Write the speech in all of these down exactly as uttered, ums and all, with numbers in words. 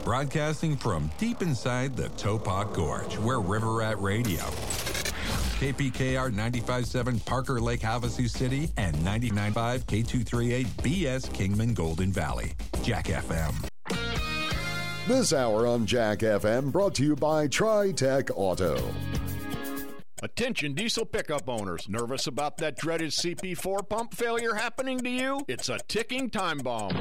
Broadcasting from deep inside the Topop Gorge, where River Rat Radio, K P K R ninety-five point seven Parker Lake, Havasu City, and ninety-nine point five K two thirty-eight B S Kingman, Golden Valley. Jack F M. This hour on Jack F M brought to you by Tri-Tech Auto. Attention diesel pickup owners. Nervous about that dreaded C P four pump failure happening to you? It's a ticking time bomb.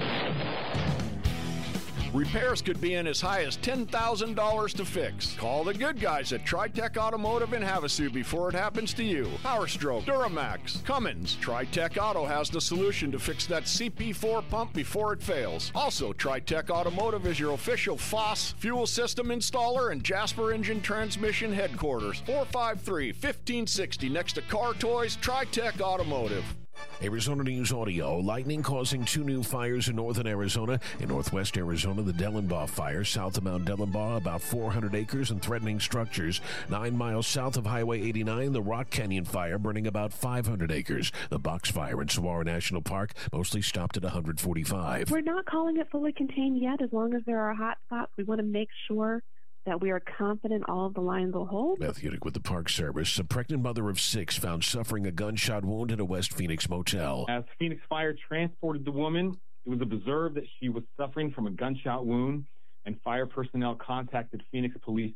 Repairs could be in as high as ten thousand dollars to fix. Call the good guys at Tri-Tech Automotive in Havasu before it happens to you. Power Stroke, Duramax, Cummins. Tri-Tech Auto has the solution to fix that C P four pump before it fails. Also, Tri-Tech Automotive is your official F O S fuel system installer and Jasper Engine Transmission headquarters. four five three, one five six zero next to Car Toys, Tri-Tech Automotive. Arizona News Audio. Lightning causing two new fires in northern Arizona. In northwest Arizona, the Dellenbaugh fire south of Mount Dellenbaugh, about four hundred acres and threatening structures. Nine miles south of Highway eighty-nine, the Rock Canyon fire burning about five hundred acres. The Box fire in Saguaro National Park mostly stopped at one hundred forty-five. We're not calling it fully contained yet. As long as there are hot spots, we want to make sure that we are confident all of the lines will hold. Beth Udick with the Park Service. A pregnant mother of six found suffering a gunshot wound at a West Phoenix motel. As Phoenix Fire transported the woman, it was observed that she was suffering from a gunshot wound, and fire personnel contacted Phoenix police